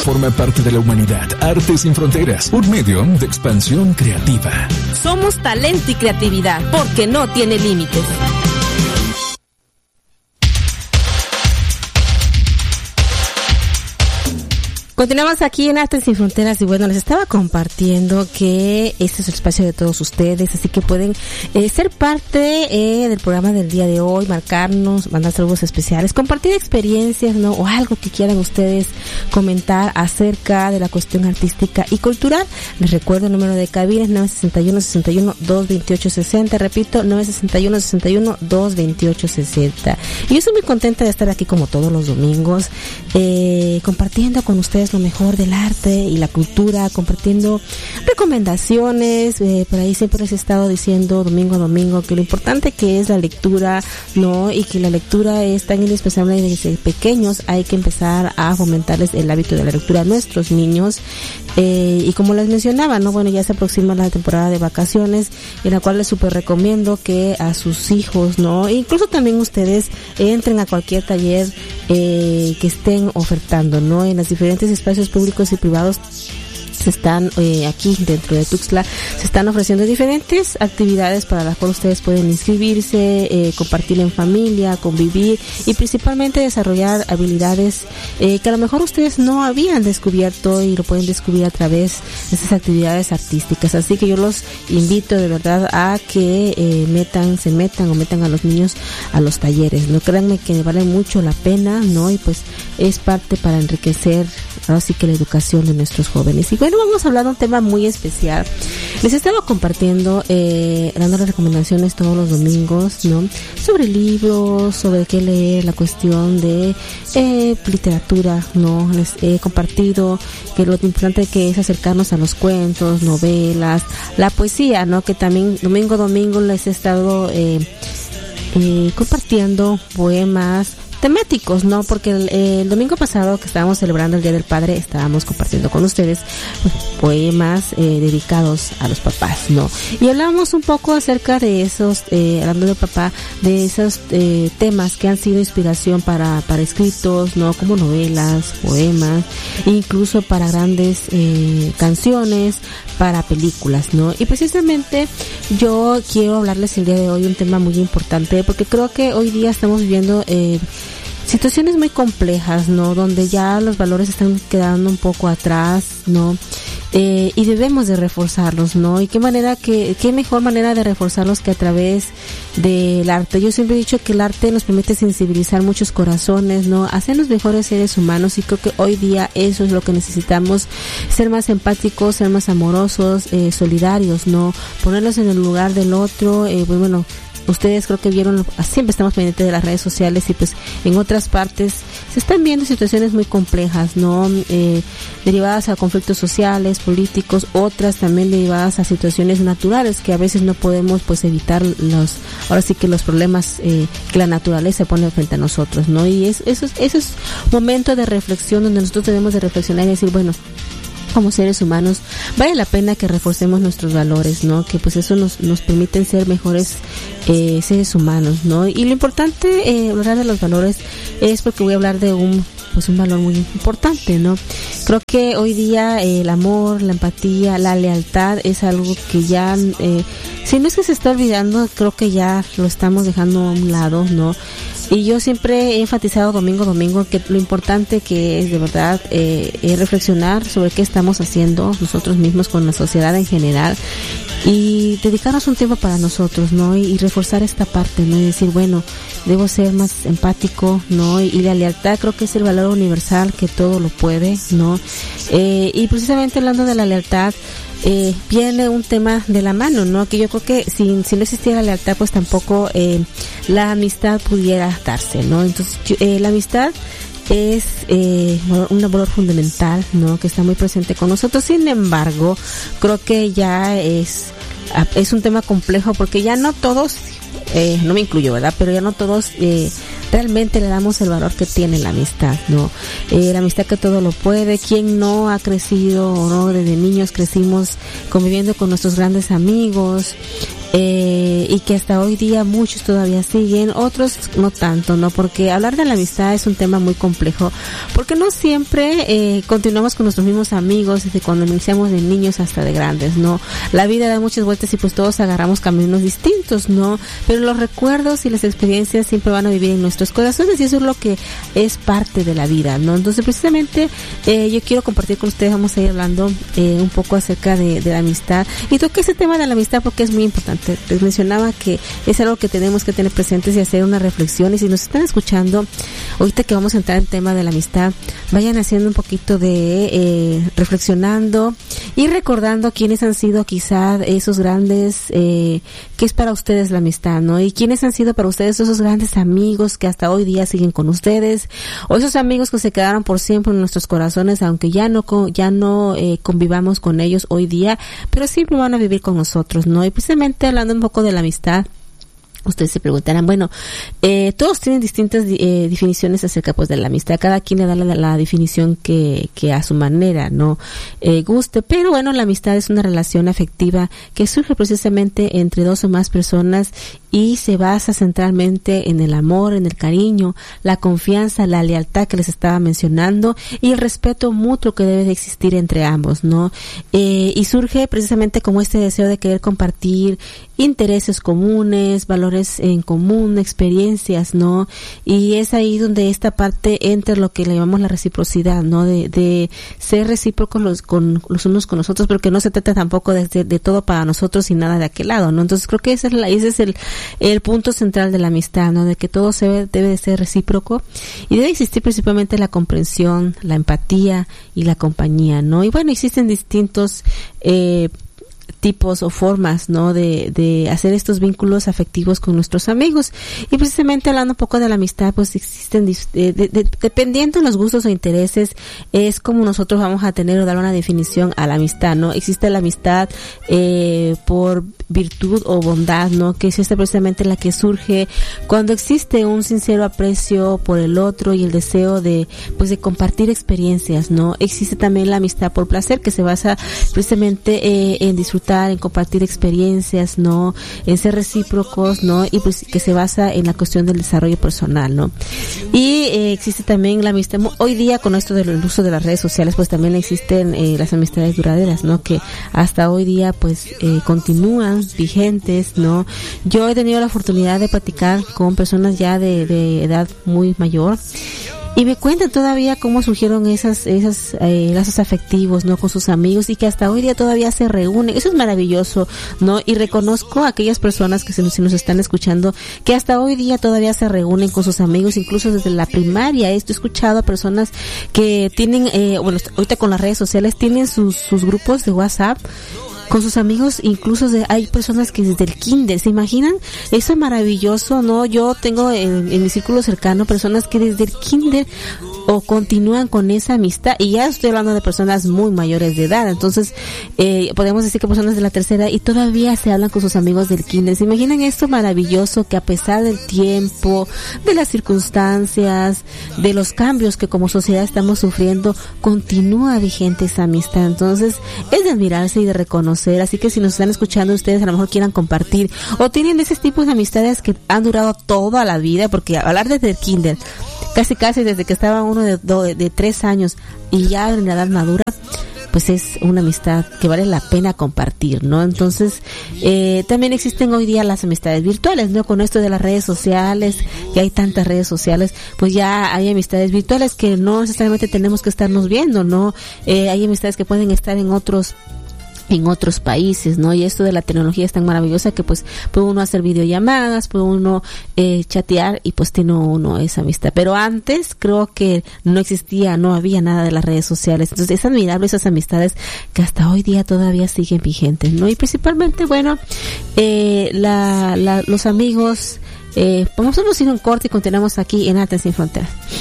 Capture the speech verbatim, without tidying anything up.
forma parte de la humanidad. Arte sin Fronteras, un medio de expansión creativa. Somos talento y creatividad, porque no tiene límites. Continuamos aquí en Arte Sin Fronteras y bueno, les estaba compartiendo que este es el espacio de todos ustedes, así que pueden eh, ser parte eh, del programa del día de hoy, marcarnos, mandar saludos especiales, compartir experiencias, ¿no? O algo que quieran ustedes comentar acerca de la cuestión artística y cultural. Les recuerdo el número de cabina es nueve seis uno, seis uno, dos dos ocho seis cero, repito, nueve seis uno, seis uno, dos dos ocho seis cero. Y yo estoy muy contenta de estar aquí como todos los domingos, eh, compartiendo con ustedes lo mejor del arte y la cultura, compartiendo recomendaciones. Eh, por ahí siempre les he estado diciendo domingo a domingo que lo importante que es la lectura, ¿no? Y que la lectura es tan indispensable desde pequeños. Hay que empezar a fomentarles el hábito de la lectura a nuestros niños. Eh, y como les mencionaba, ¿no? Bueno, ya se aproxima la temporada de vacaciones, en la cual les súper recomiendo que a sus hijos, ¿no? E incluso también ustedes entren a cualquier taller eh, que estén ofertando, ¿no? En las diferentes espacios públicos y privados se están eh, aquí dentro de Tuxtla se están ofreciendo diferentes actividades para las cuales ustedes pueden inscribirse, eh, compartir en familia, convivir y principalmente desarrollar habilidades eh, que a lo mejor ustedes no habían descubierto y lo pueden descubrir a través de esas actividades artísticas. Así que yo los invito de verdad a que eh, metan, se metan o metan a los niños a los talleres. No créanme que vale mucho la pena, ¿no? Y pues es parte para enriquecer así que la educación de nuestros jóvenes. Y bueno, vamos a hablar de un tema muy especial. Les he estado compartiendo, eh, dando las recomendaciones todos los domingos, ¿no? Sobre libros, sobre qué leer, la cuestión de eh, literatura, ¿no? Les he compartido que lo importante que es acercarnos a los cuentos, novelas, la poesía, ¿no? Que también domingo a domingo les he estado eh, eh, compartiendo poemas temáticos, ¿no? Porque el, el domingo pasado que estábamos celebrando el Día del Padre, estábamos compartiendo con ustedes pues, poemas eh, dedicados a los papás, ¿no? Y hablábamos un poco acerca de esos, eh, hablando del papá, de esos eh, temas que han sido inspiración para, para escritos, ¿no? Como novelas, poemas, incluso para grandes eh, canciones, para películas, ¿no? Y precisamente yo quiero hablarles el día de hoy un tema muy importante, porque creo que hoy día estamos viviendo eh, situaciones muy complejas, ¿no? Donde ya los valores están quedando un poco atrás, ¿no? Eh, y debemos de reforzarlos, ¿no? Y qué manera que, qué mejor manera de reforzarlos que a través del arte. Yo siempre he dicho que el arte nos permite sensibilizar muchos corazones, ¿no? Hacernos mejores seres humanos, y creo que hoy día eso es lo que necesitamos, ser más empáticos, ser más amorosos, eh, solidarios, ¿no? Ponerlos en el lugar del otro, eh, pues bueno, ustedes creo que vieron, siempre estamos pendientes de las redes sociales y pues en otras partes se están viendo situaciones muy complejas, ¿no? Eh, derivadas a conflictos sociales, políticos, otras también derivadas a situaciones naturales que a veces no podemos pues evitar los, ahora sí que los problemas eh, que la naturaleza pone frente a nosotros, ¿no? Y es, eso, es, eso es un momento de reflexión donde nosotros debemos de reflexionar y decir, bueno, como seres humanos vale la pena que reforcemos nuestros valores, ¿no? Que pues eso nos nos permiten ser mejores eh, seres humanos, ¿no? Y lo importante eh, hablar de los valores es porque voy a hablar de un pues un valor muy importante, ¿no? Creo que hoy día eh, el amor, la empatía, la lealtad es algo que ya eh, si no es que se está olvidando, creo que ya lo estamos dejando a un lado, ¿no? Y yo siempre he enfatizado domingo a domingo que lo importante que es de verdad eh, es reflexionar sobre qué estamos haciendo nosotros mismos con la sociedad en general y dedicarnos un tiempo para nosotros, ¿no? Y, y reforzar esta parte, ¿no? Y decir, bueno, debo ser más empático, ¿no? Y, y la lealtad creo que es el valor universal que todo lo puede, ¿no? Eh, y precisamente hablando de la lealtad, Eh, viene un tema de la mano, ¿no? Que yo creo que si, si no existiera lealtad, pues tampoco eh, la amistad pudiera darse, ¿no? Entonces, yo, eh, la amistad es eh, un valor fundamental, ¿no? Que está muy presente con nosotros. Sin embargo, creo que ya es es un tema complejo porque ya no todos, eh, no me incluyo, ¿verdad? Pero ya no todos eh, realmente le damos el valor que tiene la amistad, ¿no? Eh, la amistad que todo lo puede. ¿Quién no ha crecido o no? Desde niños crecimos conviviendo con nuestros grandes amigos, eh, y que hasta hoy día muchos todavía siguen, otros no tanto, ¿no? Porque hablar de la amistad es un tema muy complejo, porque no siempre eh, continuamos con nuestros mismos amigos desde cuando iniciamos de niños hasta de grandes, ¿no? La vida da muchas vueltas y pues todos agarramos caminos distintos, ¿no? Pero los recuerdos y las experiencias siempre van a vivir en nuestros corazones y eso es lo que es parte de la vida, ¿no? Entonces precisamente eh, yo quiero compartir con ustedes, vamos a ir hablando eh, un poco acerca de, de la amistad, y toqué ese tema de la amistad porque es muy importante. Les mencionaba que es algo que tenemos que tener presentes y hacer una reflexión, y si nos están escuchando ahorita que vamos a entrar en el tema de la amistad, vayan haciendo un poquito de eh, reflexionando y recordando quiénes han sido quizás esos grandes, eh, qué es para ustedes la amistad, ¿no? Y quiénes han sido para ustedes esos grandes amigos que hasta hoy día siguen con ustedes, o esos amigos que se quedaron por siempre en nuestros corazones, aunque ya no ya no eh, convivamos con ellos hoy día, pero siempre van a vivir con nosotros, ¿no? Y precisamente hablando un poco de la amistad, ustedes se preguntarán, bueno, eh, todos tienen distintas eh, definiciones acerca pues de la amistad, cada quien le da la, la definición que, que a su manera, ¿no? Eh, guste, pero bueno, la amistad es una relación afectiva que surge precisamente entre dos o más personas y se basa centralmente en el amor, en el cariño, la confianza, la lealtad que les estaba mencionando y el respeto mutuo que debe de existir entre ambos, ¿no? Eh, y surge precisamente como este deseo de querer compartir intereses comunes, valores en común, experiencias, ¿no? Y es ahí donde esta parte entra lo que le llamamos la reciprocidad, ¿no? De, de ser recíprocos los, con los unos con los otros, pero que no se trata tampoco de, de, de todo para nosotros y nada de aquel lado, ¿no? Entonces creo que ese es, la, ese es el, el punto central de la amistad, ¿no? De que todo se debe, debe de ser recíproco y debe existir principalmente la comprensión, la empatía y la compañía, ¿no? Y bueno, existen distintos eh tipos o formas, ¿no? De, de hacer estos vínculos afectivos con nuestros amigos. Y precisamente hablando un poco de la amistad, pues existen, de, de, de, dependiendo de los gustos o intereses, es como nosotros vamos a tener o dar una definición a la amistad, ¿no? Existe la amistad eh, por virtud o bondad, ¿no? Que es esta precisamente la que surge cuando existe un sincero aprecio por el otro y el deseo de, pues, de compartir experiencias, ¿no? Existe también la amistad por placer, que se basa precisamente eh, en disfrutar, en compartir experiencias, ¿no? En ser recíprocos, ¿no? Y pues que se basa en la cuestión del desarrollo personal, ¿no? Y eh, existe también la amistad, hoy día con esto del uso de las redes sociales, pues también existen eh, las amistades duraderas, ¿no? Que hasta hoy día pues eh, continúan vigentes, ¿no? Yo he tenido la oportunidad de platicar con personas ya de, de edad muy mayor y me cuentan todavía cómo surgieron esas, esas eh, lazos afectivos, ¿no? Con sus amigos y que hasta hoy día todavía se reúnen. Eso es maravilloso, ¿no? Y reconozco a aquellas personas que se nos, se nos están escuchando que hasta hoy día todavía se reúnen con sus amigos, incluso desde la primaria. Esto he escuchado a personas que tienen, eh, bueno, ahorita con las redes sociales tienen sus, sus grupos de WhatsApp con sus amigos, incluso de, hay personas que desde el kinder, ¿se imaginan? Eso es maravilloso, ¿no? Yo tengo en, en mi círculo cercano personas que desde el kinder o continúan con esa amistad, y ya estoy hablando de personas muy mayores de edad, entonces eh, podemos decir que personas de la tercera y todavía se hablan con sus amigos del kinder. ¿Se imaginan esto maravilloso que a pesar del tiempo, de las circunstancias, de los cambios que como sociedad estamos sufriendo, continúa vigente esa amistad? Entonces es de admirarse y de reconocer. Así que si nos están escuchando ustedes, a lo mejor quieran compartir o tienen ese tipo de amistades que han durado toda la vida, porque hablar desde el kinder, casi casi desde que estaba uno de, de, de tres años y ya en la edad madura, pues es una amistad que vale la pena compartir, ¿no? Entonces, eh, también existen hoy día las amistades virtuales, ¿no? Con esto de las redes sociales, que hay tantas redes sociales, pues ya hay amistades virtuales que no necesariamente tenemos que estarnos viendo, ¿no? Eh, hay amistades que pueden estar en otros en otros países, ¿no? Y esto de la tecnología es tan maravillosa que pues puede uno hacer videollamadas, puede uno eh, chatear y pues tiene uno esa amistad. Pero antes creo que no existía, no había nada de las redes sociales. Entonces es admirable esas amistades que hasta hoy día todavía siguen vigentes, ¿no? Y principalmente, bueno, eh, la, la, los amigos, eh, vamos a ir un corte y continuamos aquí en Arte Sin Fronteras.